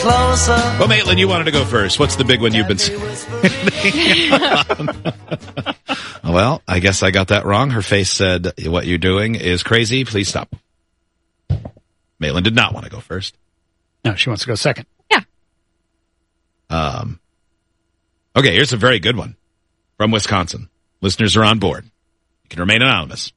closer. Well, Maitland, you wanted to go first. What's the big one you've been saying? Well, I guess I got that wrong. Her face said, what you're doing is crazy. Please stop. Maitland did not want to go first. No, she wants to go second. Yeah. Okay, here's a very good one from Wisconsin. Listeners are on board. You can remain anonymous.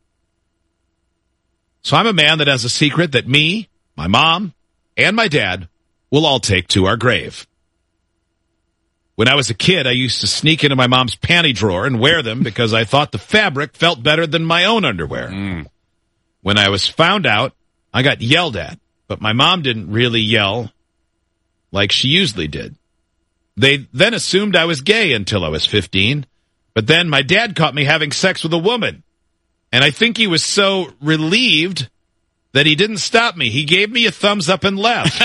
So I'm a man that has a secret that me, my mom, and my dad will all take to our grave. When I was a kid, I used to sneak into my mom's panty drawer and wear them because I thought the fabric felt better than my own underwear. When I was found out, I got yelled at, but my mom didn't really yell like she usually did. They then assumed I was gay until I was 15, but then my dad caught me having sex with a woman, and I think he was so relieved that he didn't stop me. He gave me a thumbs up and left.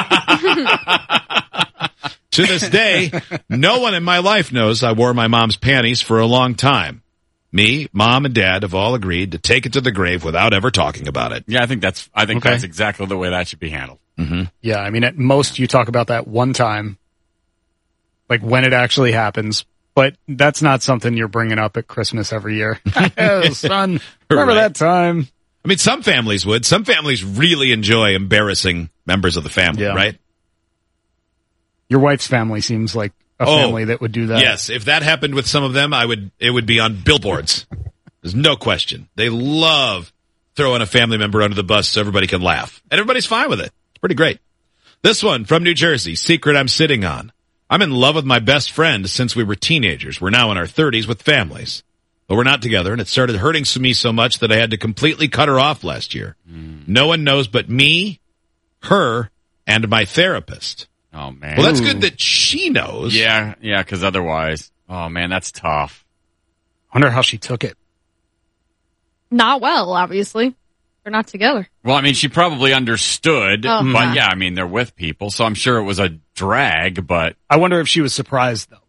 To this day, no one in my life knows I wore my mom's panties for a long time. Me, mom, and dad have all agreed to take it to the grave without ever talking about it. Yeah, I think that's exactly the way that should be handled. Mm-hmm. Yeah, I mean, at most you talk about that one time, like when it actually happens, but that's not something you're bringing up at Christmas every year. Oh, son, remember that time? I mean, some families would. Some families really enjoy embarrassing members of the family, right? Your wife's family seems like a family that would do that. Yes, if that happened with some of them, it would be on billboards. There's no question. They love throwing a family member under the bus so everybody can laugh. And everybody's fine with it. It's pretty great. This one from New Jersey, secret I'm sitting on. I'm in love with my best friend since we were teenagers. We're now in our 30s with families. But we're not together, and it started hurting me so much that I had to completely cut her off last year. No one knows but me, her, and my therapist. Oh, man. Well, that's good that she knows. Yeah, because otherwise, oh, man, that's tough. I wonder how she took it. Not well, obviously. They're not together. Well, I mean, she probably understood, Oh. but yeah, I mean, they're with people, so I'm sure it was a drag, but... I wonder if she was surprised, though.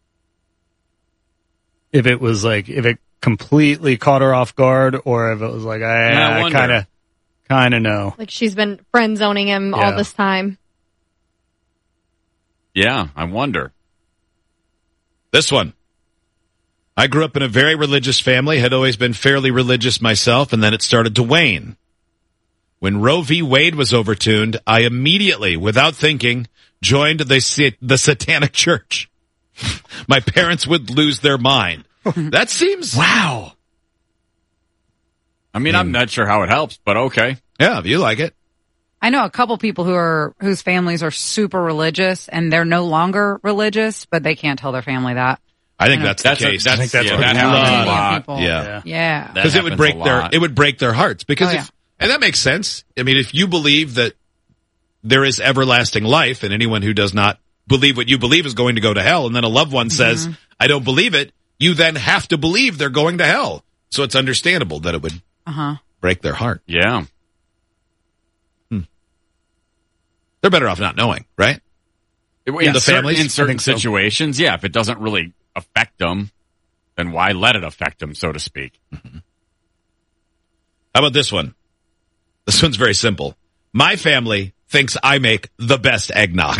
If it was like, if it completely caught her off guard, or if it was like, I kind of know. Like she's been friend zoning him all this time. Yeah, I wonder. This one. I grew up in a very religious family, had always been fairly religious myself, and then it started to wane. When Roe v. Wade was overturned, I immediately, without thinking, joined the Satanic Church. My parents would lose their mind. That seems... Wow. I mean, I'm not sure how it helps, but okay. Yeah, if you like it. I know a couple people whose families are super religious, and they're no longer religious, but they can't tell their family that. I think that's the case. I think that's what that happens a lot. People. Yeah. Because it would break their hearts. Because Oh, yeah. and that makes sense. I mean, if you believe that there is everlasting life, and anyone who does not believe what you believe is going to go to hell, and then a loved one says, I don't believe it, you then have to believe they're going to hell. So it's understandable that it would break their heart. Yeah. They're better off not knowing, right? In the families? in certain I think so. situations, yeah, if it doesn't really affect them, then why let it affect them, so to speak? How about this one? This one's very simple. My family thinks I make the best eggnog.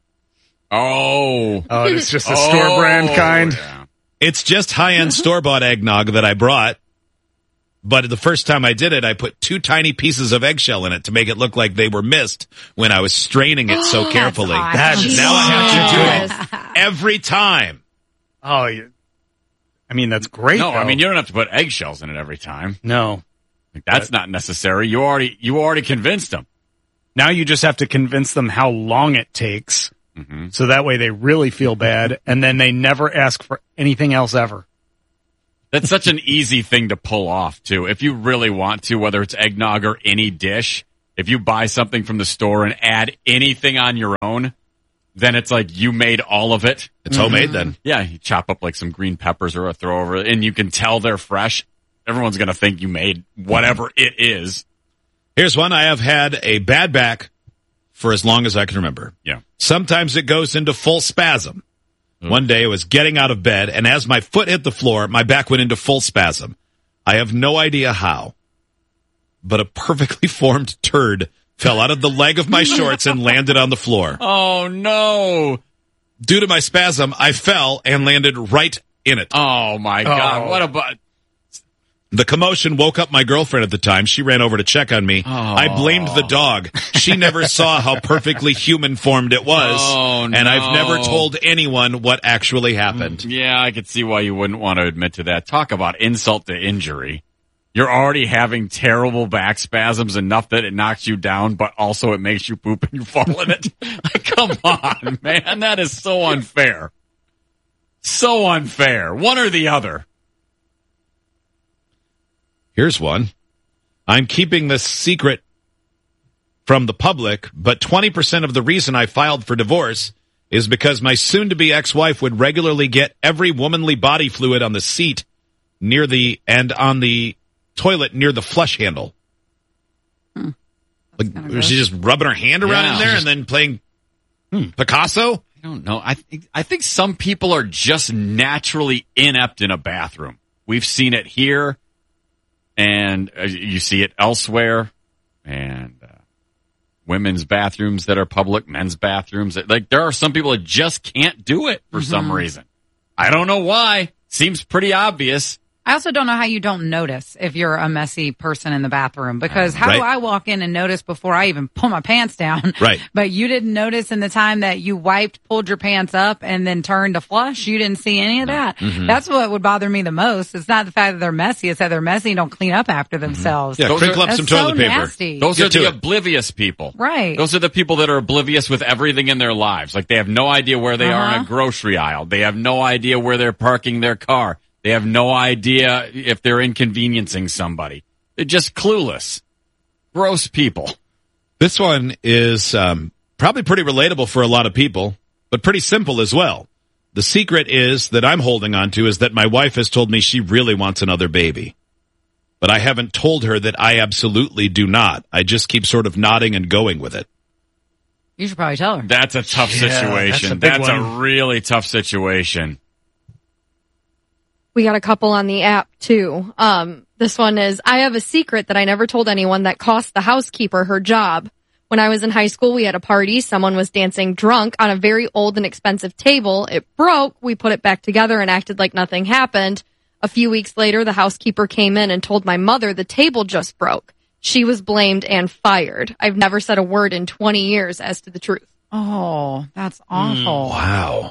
Oh, it's just a store brand kind. Yeah. It's just high-end store-bought eggnog that I brought. But the first time I did it, I put 2 tiny pieces of eggshell in it to make it look like they were mist when I was straining it so carefully. hot. Now I have to do it every time. Oh, I mean, that's great. No, I though. mean, you don't have to put eggshells in it every time. No. Like, that's not necessary. You already convinced them. Now you just have to convince them how long it takes, so that way they really feel bad, and then they never ask for anything else ever. That's such an easy thing to pull off, too. If you really want to, whether it's eggnog or any dish, if you buy something from the store and add anything on your own, then it's like you made all of it. It's homemade then. Yeah, you chop up like some green peppers or a throw over, and you can tell they're fresh. Everyone's going to think you made whatever it is. Here's one. I have had a bad back for as long as I can remember. Yeah. Sometimes it goes into full spasm. One day I was getting out of bed, and as my foot hit the floor, my back went into full spasm. I have no idea how, but a perfectly formed turd fell out of the leg of my shorts and landed on the floor. Oh, no. Due to my spasm, I fell and landed right in it. Oh, my God. Oh. What about... The commotion woke up my girlfriend at the time. She ran over to check on me. Oh. I blamed the dog. She never saw how perfectly human-formed it was. Oh, and no. I've never told anyone what actually happened. Yeah, I could see why you wouldn't want to admit to that. Talk about insult to injury. You're already having terrible back spasms enough that it knocks you down, but also it makes you poop and you fall in it. Come on, man. That is so unfair. So unfair. One or the other. Here's one. I'm keeping this secret from the public, but 20% of the reason I filed for divorce is because my soon-to-be ex-wife would regularly get every womanly body fluid on the seat and on the toilet near the flush handle. Like, was she just rubbing her hand around in there and then playing Picasso? I don't know. I think some people are just naturally inept in a bathroom. We've seen it here. And you see it elsewhere, and women's bathrooms that are public, men's bathrooms. Like, there are some people that just can't do it for some reason. I don't know why. Seems pretty obvious. I also don't know how you don't notice if you're a messy person in the bathroom, because how do I walk in and notice before I even pull my pants down? Right. But you didn't notice in the time that you wiped, pulled your pants up, and then turned to flush. You didn't see any of that. That's what would bother me the most. It's not the fact that they're messy. It's that they're messy and don't clean up after themselves. Yeah, crinkle up some That's toilet so paper. nasty. Those Get are to the it. oblivious people. Right. Those are the people that are oblivious with everything in their lives. Like, they have no idea where they are in a grocery aisle. They have no idea where they're parking their car. They have no idea if they're inconveniencing somebody. They're just clueless. Gross people. This one is probably pretty relatable for a lot of people, but pretty simple as well. The secret is that I'm holding on to is that my wife has told me she really wants another baby. But I haven't told her that I absolutely do not. I just keep sort of nodding and going with it. You should probably tell her. That's a tough situation. that's a big a one. really tough situation. We got a couple on the app too. This one is, I have a secret that I never told anyone that cost the housekeeper her job. When I was in high school, we had a party. Someone was dancing drunk on a very old and expensive table. It broke. We put it back together and acted like nothing happened. A few weeks later, the housekeeper came in and told my mother the table just broke. She was blamed and fired. I've never said a word in 20 years as to the truth. Oh, that's awful. Wow.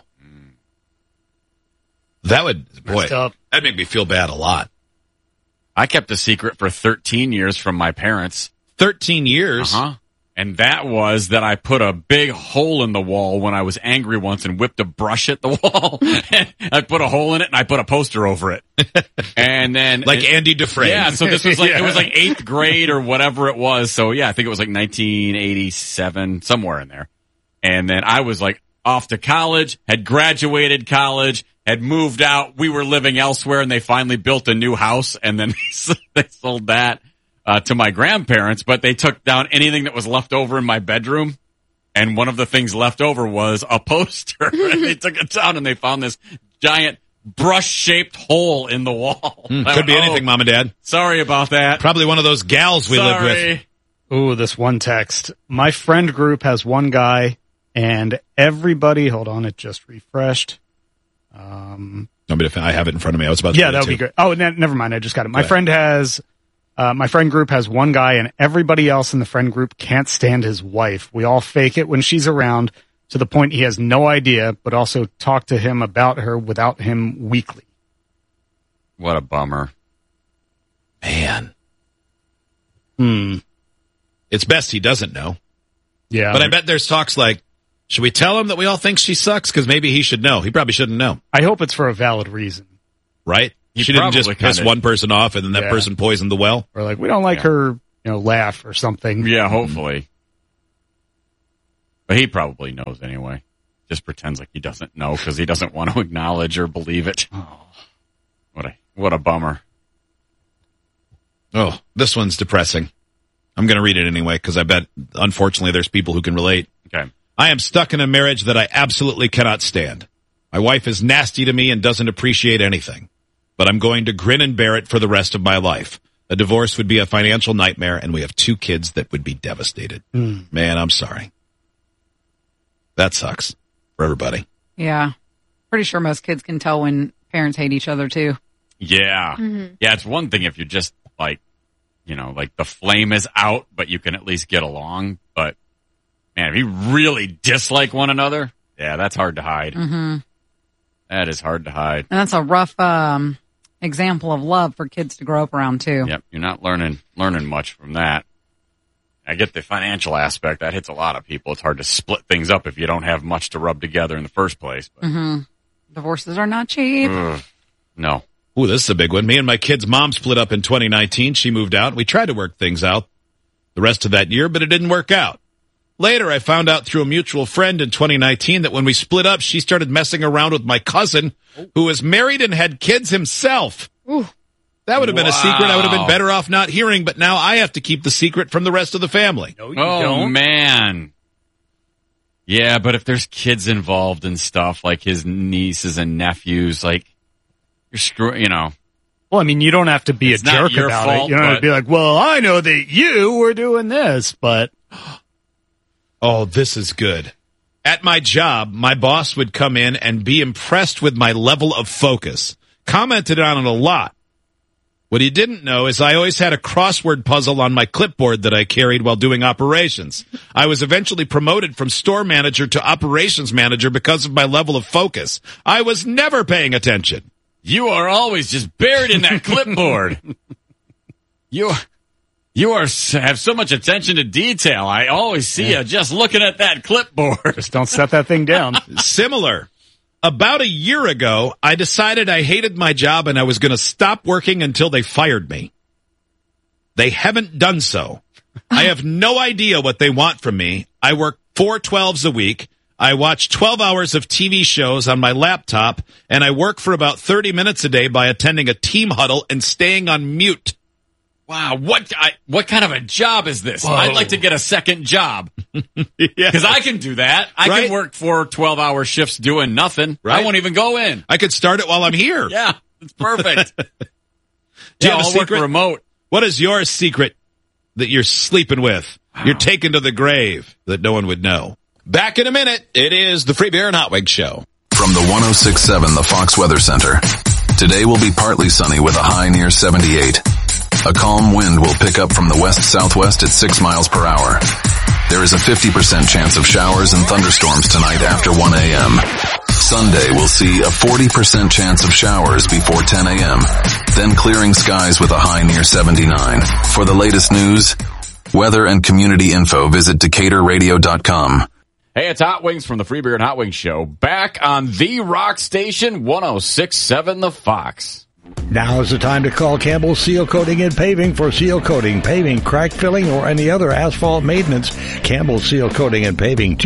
That would, boy, Messed up. that'd make me feel bad a lot. I kept a secret for 13 years from my parents. 13 years? And that was that I put a big hole in the wall when I was angry once and whipped a brush at the wall. I put a hole in it and I put a poster over it. And then Like Andy Dufresne. Yeah, so this was like, it was like 8th grade or whatever it was. So yeah, I think it was like 1987, somewhere in there. And then I was like off to college, had graduated college, had moved out. We were living elsewhere and they finally built a new house and then they sold that. To my grandparents, but they took down anything that was left over in my bedroom. And one of the things left over was a poster. And they took it down and they found this giant brush-shaped hole in the wall. Could be anything, Mom and Dad. Sorry about that. Probably one of those gals we live with. Ooh, this one text. My friend group has one guy and everybody, hold on, it just refreshed. I have it in front of me. I was about to Yeah, read it that would be too. good. Oh, never mind. I just got it. My Go friend group has one guy and everybody else in the friend group can't stand his wife. We all fake it when she's around to the point he has no idea, but also talk to him about her without him weekly. What a bummer. Man. It's best he doesn't know. Yeah. But I bet there's talks like, should we tell him that we all think she sucks? Because maybe he should know. He probably shouldn't know. I hope it's for a valid reason. Right? He She didn't just probably piss kinda- one person off and then that Yeah. person poisoned the well. Or like, we don't like her, laugh or something. Yeah, hopefully. But he probably knows anyway. Just pretends like he doesn't know because he doesn't want to acknowledge or believe it. What a bummer. Oh, this one's depressing. I'm going to read it anyway because I bet, unfortunately, there's people who can relate. Okay. I am stuck in a marriage that I absolutely cannot stand. My wife is nasty to me and doesn't appreciate anything. But I'm going to grin and bear it for the rest of my life. A divorce would be a financial nightmare, and we have 2 kids that would be devastated. Man, I'm sorry. That sucks for everybody. Yeah. Pretty sure most kids can tell when parents hate each other, too. Yeah. Yeah, it's one thing if you're just like, like the flame is out, but you can at least get along. But, man, if you really dislike one another, yeah, that's hard to hide. Mm-hmm. That is hard to hide. And that's a rough example of love for kids to grow up around, too. Yep, you're not learning much from that. I get the financial aspect. That hits a lot of people. It's hard to split things up if you don't have much to rub together in the first place. But. Divorces are not cheap. No. Ooh, this is a big one. Me and my kid's mom split up in 2019. She moved out. We tried to work things out the rest of that year, but it didn't work out. Later, I found out through a mutual friend in 2019 that when we split up, she started messing around with my cousin, who was married and had kids himself. Ooh. That would have been a secret I would have been better off not hearing, but now I have to keep the secret from the rest of the family. No, you don't. Man. Yeah, but if there's kids involved and stuff, like his nieces and nephews, like, you're screwing, Well, I mean, you don't have to be a jerk about it. You don't have to be like, well, I know that you were doing this, but... Oh, this is good. At my job, my boss would come in and be impressed with my level of focus. Commented on it a lot. What he didn't know is I always had a crossword puzzle on my clipboard that I carried while doing operations. I was eventually promoted from store manager to operations manager because of my level of focus. I was never paying attention. You are always just buried in that clipboard. You have so much attention to detail. I always see you just looking at that clipboard. Just don't set that thing down. Similar. About a year ago, I decided I hated my job and I was going to stop working until they fired me. They haven't done so. I have no idea what they want from me. I work 4 12s a week. I watch 12 hours of TV shows on my laptop, and I work for about 30 minutes a day by attending a team huddle and staying on mute. Wow, what kind of a job is this? Whoa. I'd like to get a second job. Because I can do that. I can work 4 12-hour shifts doing nothing. Right. I won't even go in. I could start it while I'm here. Yeah, it's perfect. Do you have a secret? Work remote. What is your secret that you're sleeping with? Wow. You're taken to the grave that no one would know. Back in a minute. It is the Free Beer and Hot Wings Show. From the 106.7, the Fox Weather Center. Today will be partly sunny with a high near 78. A calm wind will pick up from the west-southwest at 6 miles per hour. There is a 50% chance of showers and thunderstorms tonight after 1 a.m. Sunday will see a 40% chance of showers before 10 a.m. Then clearing skies with a high near 79. For the latest news, weather, and community info, visit DecaturRadio.com. Hey, it's Hot Wings from the Free Beer and Hot Wings Show. Back on the rock station, 106.7 The Fox. Now is the time to call Campbell Seal Coating and Paving for seal coating, paving, crack filling, or any other asphalt maintenance. Campbell Seal Coating and Paving,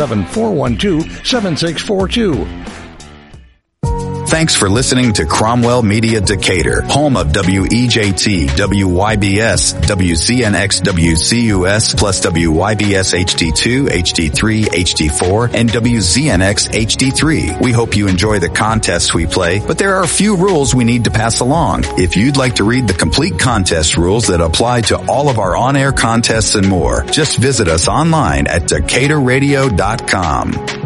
217-412-7642. Thanks for listening to Cromwell Media Decatur, home of WEJT, WYBS, WCNX, WCUS, plus WYBS HD2, HD3, HD4, and WZNX HD3. We hope you enjoy the contests we play, but there are a few rules we need to pass along. If you'd like to read the complete contest rules that apply to all of our on-air contests and more, just visit us online at DecaturRadio.com.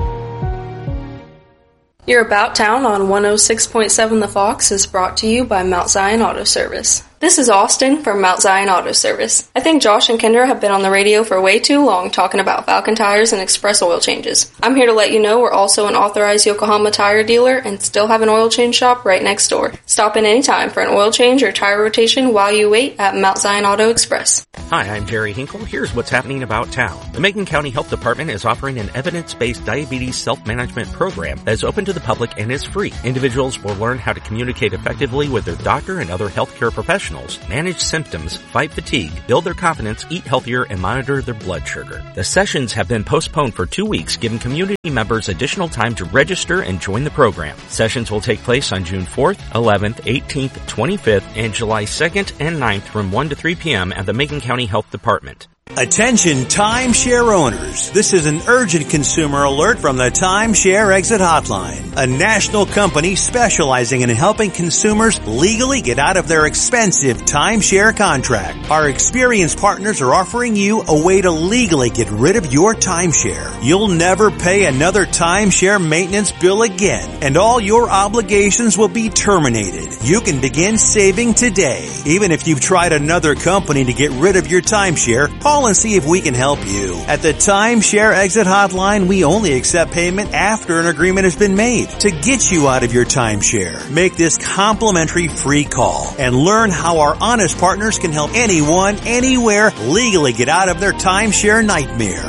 Your About Town on 106.7 The Fox is brought to you by Mount Zion Auto Service. This is Austin from Mount Zion Auto Service. I think Josh and Kendra have been on the radio for way too long talking about Falcon tires and express oil changes. I'm here to let you know we're also an authorized Yokohama tire dealer and still have an oil change shop right next door. Stop in anytime for an oil change or tire rotation while you wait at Mount Zion Auto Express. Hi, I'm Jerry Hinkle. Here's what's happening about town. The Macon County Health Department is offering an evidence-based diabetes self-management program that is open to the public and is free. Individuals will learn how to communicate effectively with their doctor and other healthcare professionals, manage symptoms, fight fatigue, build their confidence, eat healthier, and monitor their blood sugar. The sessions have been postponed for 2 weeks, giving community members additional time to register and join the program. Sessions will take place on June 4th, 11th, 18th, 25th, and July 2nd and 9th from 1 to 3 p.m. at the Macon County Health Department. Attention timeshare owners. This is an urgent consumer alert from the Timeshare Exit Hotline, a national company specializing in helping consumers legally get out of their expensive timeshare contract. Our experienced partners are offering you a way to legally get rid of your timeshare. You'll never pay another timeshare maintenance bill again, and all your obligations will be terminated. You can begin saving today. Even if you've tried another company to get rid of your timeshare, call and see if we can help you. At the Timeshare Exit Hotline, we only accept payment after an agreement has been made to get you out of your timeshare. Make this complimentary free call and learn how our honest partners can help anyone, anywhere, legally get out of their timeshare nightmare.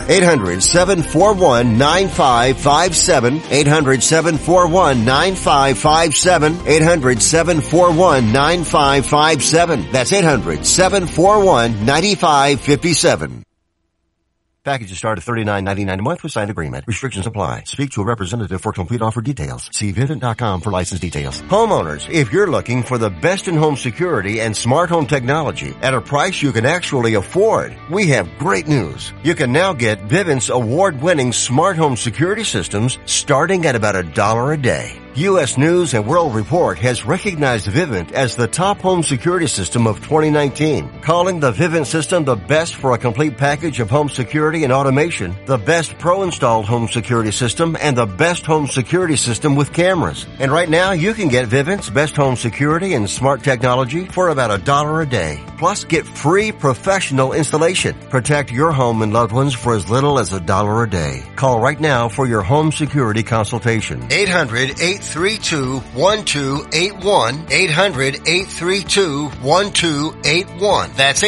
800-741-9557. 800-741-9557. 800-741-9557. That's 800-741-9557. Packages start at $39.99 a month with signed agreement. Restrictions apply. Speak to a representative for complete offer details. See Vivint.com for license details. Homeowners, if you're looking for the best in home security and smart home technology at a price you can actually afford, we have great news. You can now get Vivint's award-winning smart home security systems starting at about $1 a day. U.S. News and World Report has recognized Vivint as the top home security system of 2019, calling the Vivint system the best for a complete package of home security and automation, the best pro-installed home security system, and the best home security system with cameras. And right now, you can get Vivint's best home security and smart technology for about $1 a day. Plus, get free professional installation. Protect your home and loved ones for as little as $1 a day. Call right now for your home security consultation. 800-832-1281. 800-832-1281. That's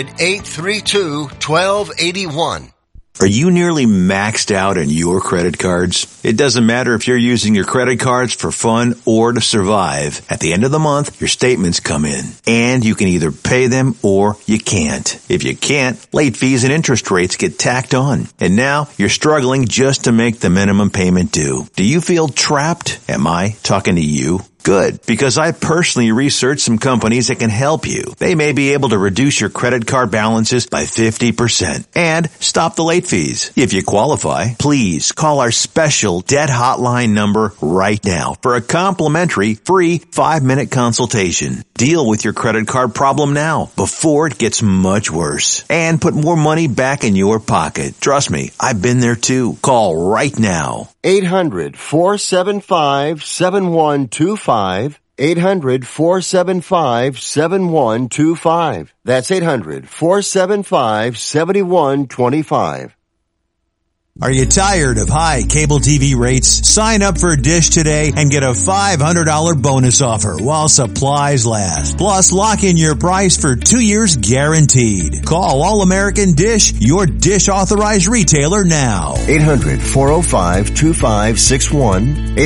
800-832-1281. Are you nearly maxed out on your credit cards? It doesn't matter if you're using your credit cards for fun or to survive. At the end of the month, your statements come in, and you can either pay them or you can't. If you can't, late fees and interest rates get tacked on. And now you're struggling just to make the minimum payment due. Do you feel trapped? Am I talking to you? Good, because I personally researched some companies that can help you. They may be able to reduce your credit card balances by 50% and stop the late fees. If you qualify, please call our special debt hotline number right now for a complimentary free 5-minute consultation. Deal with your credit card problem now before it gets much worse and put more money back in your pocket. Trust me, I've been there too. Call right now. 800-475-7125. 800-475-7125. That's 800-475-7125. Are you tired of high cable TV rates? Sign up for Dish today and get a $500 bonus offer while supplies last. Plus, lock in your price for 2 years guaranteed. Call All American Dish, your Dish authorized retailer now. 800-405-2561.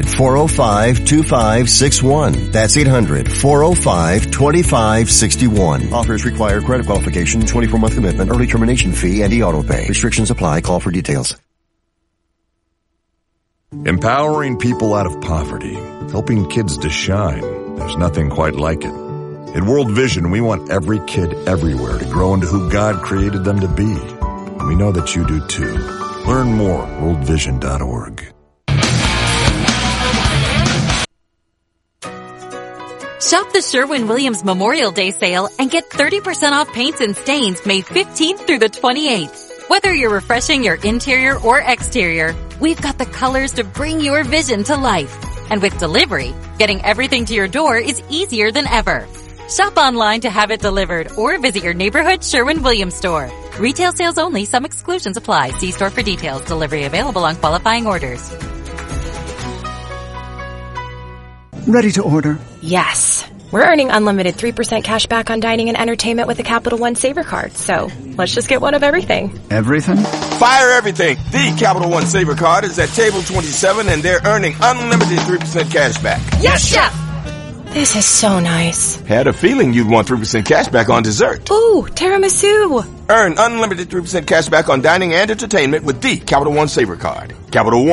800-405-2561. That's 800-405-2561. Offers require credit qualification, 24-month commitment, early termination fee, and e-auto pay. Restrictions apply. Call for details. Empowering people out of poverty, helping kids to shine. There's nothing quite like it. At World Vision, we want every kid everywhere to grow into who God created them to be. And we know that you do too. Learn more at worldvision.org. Shop the Sherwin-Williams Memorial Day sale and get 30% off paints and stains May 15th through the 28th. Whether you're refreshing your interior or exterior, we've got the colors to bring your vision to life. And with delivery, getting everything to your door is easier than ever. Shop online to have it delivered or visit your neighborhood Sherwin-Williams store. Retail sales only. Some exclusions apply. See store for details. Delivery available on qualifying orders. Ready to order? Yes. We're earning unlimited 3% cash back on dining and entertainment with the Capital One Saver Card. So let's just get one of everything. Everything? Fire everything. The Capital One Saver Card is at table 27 and they're earning unlimited 3% cash back. Yes, Chef! This is so nice. Had a feeling you'd want 3% cash back on dessert. Ooh, tiramisu. Earn unlimited 3% cash back on dining and entertainment with the Capital One Saver Card. Capital One.